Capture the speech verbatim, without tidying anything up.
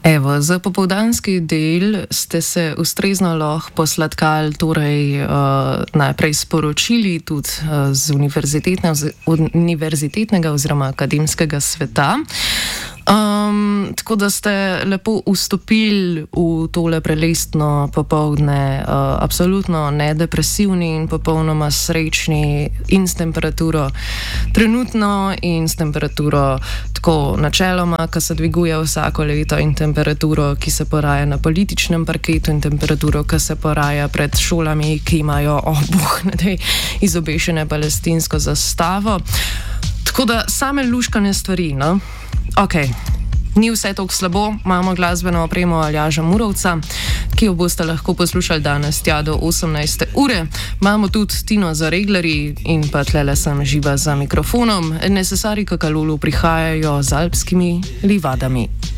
Evo, za popoldanski del ste se ustrezno lahko posladkali, torej uh, najprej sporočili tudi uh, z univerzitetne, univerzitetnega oziroma akademskega sveta. Um, tako da ste lepo vstopili v tole prelestno popoldne, uh, absolutno nedepresivni in popolnoma srečni in s temperaturo trenutno in s temperaturo tako načeloma, ki se dviguje vsako leto, in temperaturo, ki se poraja na političnem parketu, in temperaturo, ki se poraja pred šolami, ki imajo obuh na tej izobešene palestinsko zastavo. Tako da same luškane stvari, no? Ok, ni vse tako slabo, imamo glasbeno opremo Aljaža Murovca, ki jo boste lahko poslušali danes tja do osemnajste ure. Imamo tudi Tino za reglerji in pa tlele sem Živa za mikrofonom. Necesari Kakalulu prihajajo z alpskimi livadami.